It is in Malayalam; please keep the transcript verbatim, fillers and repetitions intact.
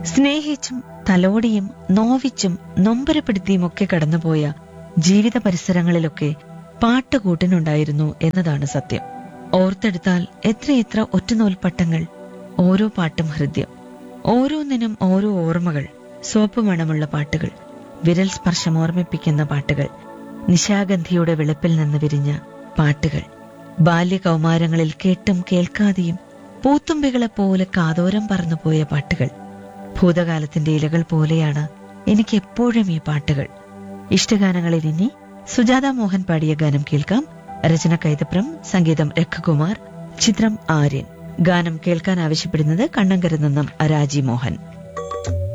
സ്നേഹിച്ചും തലോടിയും നോവിച്ചും നൊമ്പരപ്പെടുത്തിയുമൊക്കെ കടന്നുപോയ ജീവിത പരിസരങ്ങളിലൊക്കെ പാട്ടുകൂട്ടിനുണ്ടായിരുന്നു എന്നതാണ് സത്യം. ഓർത്തെടുത്താൽ എത്രയെത്ര ഒറ്റനൂൽപ്പട്ടങ്ങൾ, ഓരോ പാട്ടും ഹൃദ്യം, ഓരോന്നിനും ഓരോ ഓർമ്മകൾ, സോപ്പ് മണമുള്ള പാട്ടുകൾ, വിരൽ സ്പർശം ഓർമ്മിപ്പിക്കുന്ന പാട്ടുകൾ, നിശാഗന്ധിയുടെ വെളുപ്പിൽ നിന്ന് വിരിഞ്ഞ പാട്ടുകൾ, ബാല്യകൗമാരങ്ങളിൽ കേട്ടും കേൾക്കാതെയും പൂത്തുമ്പികളെപ്പോലെ കാതോരം പറന്നുപോയ പാട്ടുകൾ. ഭൂതകാലത്തിന്റെ ഇലകൾ പോലെയാണ് എനിക്ക് എപ്പോഴും ഈ പാട്ടുകൾ. ഇഷ്ടഗാനങ്ങളിൽ ഇനി സുജാത മോഹൻ പാടിയ ഗാനം കേൾക്കാം. രചന കൈതപ്രം, സംഗീതം രഘുകുമാർ, ചിത്രം ആര്യൻ. ഗാനം കേൾക്കാൻ ആവശ്യപ്പെടുന്നത് കണ്ണങ്കര നിന്നും രാജി മോഹൻ.